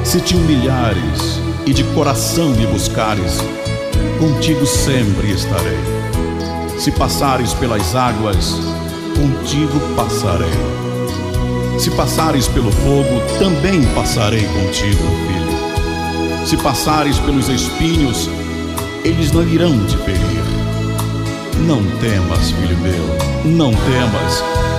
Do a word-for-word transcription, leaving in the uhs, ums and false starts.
Se te humilhares e de coração me buscares, contigo sempre estarei. Se passares pelas águas, contigo passarei. Se passares pelo fogo, também passarei contigo, filho. Se passares pelos espinhos, eles não irão te ferir. Não temas, filho meu, não temas.